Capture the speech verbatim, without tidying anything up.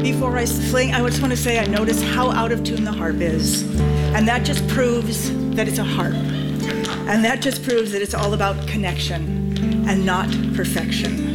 before I sing, I just want to say I notice how out of tune the harp is. And that just proves that it's a harp. And that just proves that it's all about connection and not perfection.